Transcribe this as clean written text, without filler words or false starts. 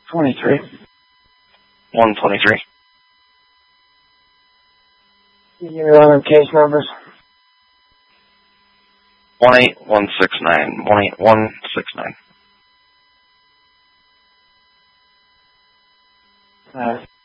23. 123. Can you give me one of the case numbers? 18169. 18169. Alright.